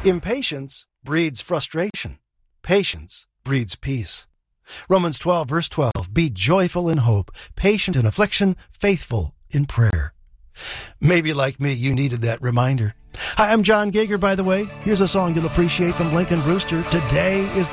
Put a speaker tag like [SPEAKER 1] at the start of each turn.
[SPEAKER 1] Impatience breeds frustration. Patience breeds peace. Romans 12, verse 12, be joyful in hope, patient in affliction, faithful in prayer. Maybe like me, you needed that reminder. Hi, I'm John Gager, by the way. Here's a song you'll appreciate from Lincoln Brewster. Today is